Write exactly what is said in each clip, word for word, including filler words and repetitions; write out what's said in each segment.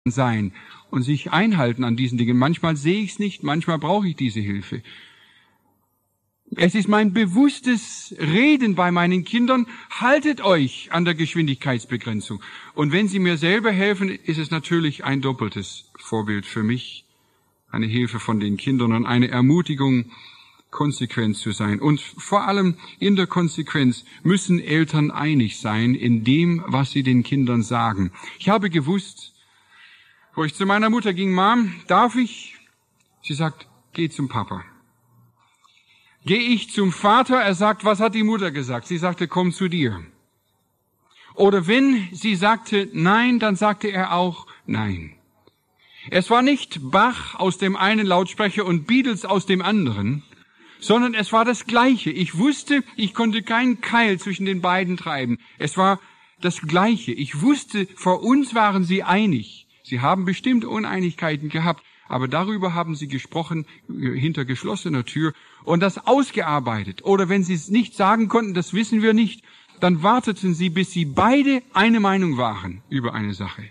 sein und sich einhalten an diesen Dingen. Manchmal sehe ich es nicht, manchmal brauche ich diese Hilfe. Es ist mein bewusstes Reden bei meinen Kindern, haltet euch an der Geschwindigkeitsbegrenzung. Und wenn sie mir selber helfen, ist es natürlich ein doppeltes Vorbild für mich, eine Hilfe von den Kindern und eine Ermutigung, konsequent zu sein. Und vor allem in der Konsequenz müssen Eltern einig sein in dem, was sie den Kindern sagen. Ich habe gewusst, wo ich zu meiner Mutter ging, Mom, darf ich? Sie sagt, geh zum Papa. Gehe ich zum Vater, er sagt, was hat die Mutter gesagt? Sie sagte, komm zu dir. Oder wenn sie sagte nein, dann sagte er auch nein. Es war nicht Bach aus dem einen Lautsprecher und Beatles aus dem anderen, sondern es war das Gleiche. Ich wusste, ich konnte keinen Keil zwischen den beiden treiben. Es war das Gleiche. Ich wusste, vor uns waren sie einig. Sie haben bestimmt Uneinigkeiten gehabt, aber darüber haben sie gesprochen hinter geschlossener Tür und das ausgearbeitet. Oder wenn sie es nicht sagen konnten, das wissen wir nicht, dann warteten sie, bis sie beide eine Meinung waren über eine Sache.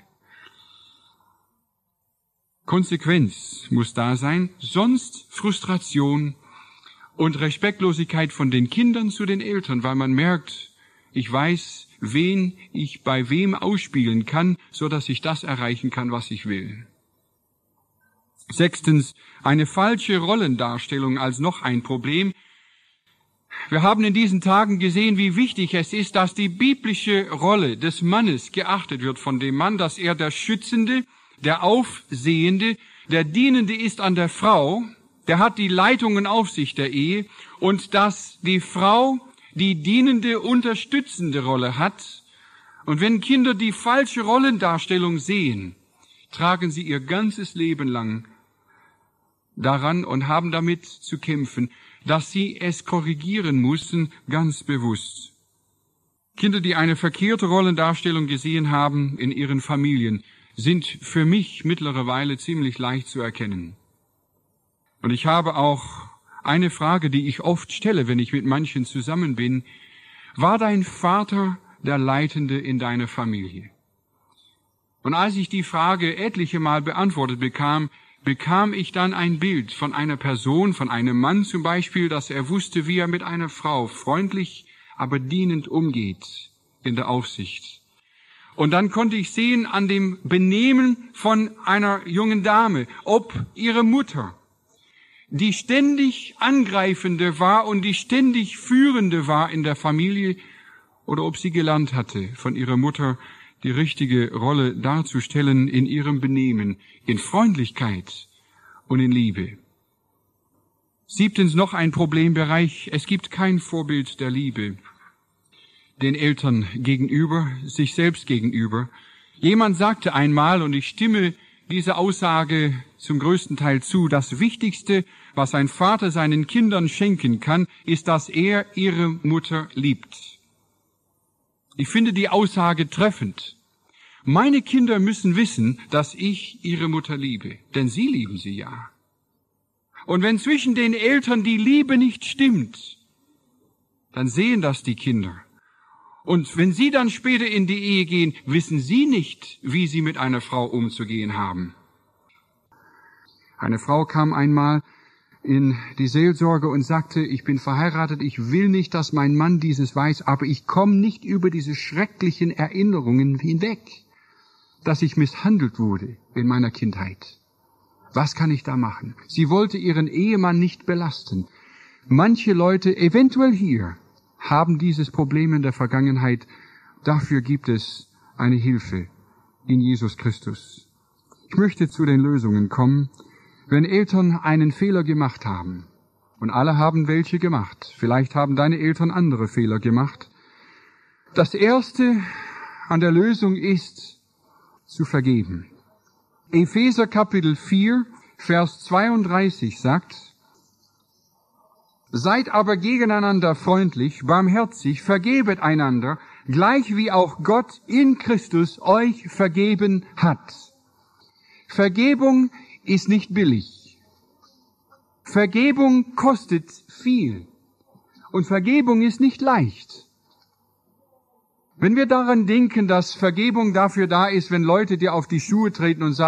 Konsequenz muss da sein, sonst Frustration und Respektlosigkeit von den Kindern zu den Eltern, weil man merkt, ich weiß, wen ich bei wem ausspielen kann, so dass ich das erreichen kann, was ich will. Sechstens, eine falsche Rollendarstellung als noch ein Problem. Wir haben in diesen Tagen gesehen, wie wichtig es ist, dass die biblische Rolle des Mannes geachtet wird von dem Mann, dass er der Schützende, der Aufsehende, der Dienende ist an der Frau, der hat die Leitung und Aufsicht der Ehe und dass die Frau die dienende, unterstützende Rolle hat. Und wenn Kinder die falsche Rollendarstellung sehen, tragen sie ihr ganzes Leben lang daran und haben damit zu kämpfen, dass sie es korrigieren mussten, ganz bewusst. Kinder, die eine verkehrte Rollendarstellung gesehen haben in ihren Familien, sind für mich mittlerweile ziemlich leicht zu erkennen. Und ich habe auch eine Frage, die ich oft stelle, wenn ich mit manchen zusammen bin. War dein Vater der Leitende in deiner Familie? Und als ich die Frage etliche Mal beantwortet bekam, bekam ich dann ein Bild von einer Person, von einem Mann zum Beispiel, dass er wusste, wie er mit einer Frau freundlich, aber dienend umgeht in der Aufsicht. Und dann konnte ich sehen an dem Benehmen von einer jungen Dame, ob ihre Mutter die ständig Angreifende war und die ständig Führende war in der Familie, oder ob sie gelernt hatte, von ihrer Mutter die richtige Rolle darzustellen in ihrem Benehmen, in Freundlichkeit und in Liebe. Siebtens noch ein Problembereich. Es gibt kein Vorbild der Liebe den Eltern gegenüber, sich selbst gegenüber. Jemand sagte einmal, und ich stimme diese Aussage zum größten Teil zu, das Wichtigste, was ein Vater seinen Kindern schenken kann, ist, dass er ihre Mutter liebt. Ich finde die Aussage treffend. Meine Kinder müssen wissen, dass ich ihre Mutter liebe, denn sie lieben sie ja. Und wenn zwischen den Eltern die Liebe nicht stimmt, dann sehen das die Kinder. Und wenn sie dann später in die Ehe gehen, wissen sie nicht, wie sie mit einer Frau umzugehen haben. Eine Frau kam einmal in die Seelsorge und sagte, ich bin verheiratet, ich will nicht, dass mein Mann dieses weiß, aber ich komme nicht über diese schrecklichen Erinnerungen hinweg, dass ich misshandelt wurde in meiner Kindheit. Was kann ich da machen? Sie wollte ihren Ehemann nicht belasten. Manche Leute, eventuell hier, haben dieses Problem in der Vergangenheit. Dafür gibt es eine Hilfe in Jesus Christus. Ich möchte zu den Lösungen kommen. Wenn Eltern einen Fehler gemacht haben, und alle haben welche gemacht, vielleicht haben deine Eltern andere Fehler gemacht, das Erste an der Lösung ist, zu vergeben. Epheser Kapitel vier, Vers zweiunddreißig sagt, seid aber gegeneinander freundlich, barmherzig, vergebet einander, gleich wie auch Gott in Christus euch vergeben hat. Vergebung ist nicht billig. Vergebung kostet viel. Und Vergebung ist nicht leicht. Wenn wir daran denken, dass Vergebung dafür da ist, wenn Leute dir auf die Schuhe treten und sagen,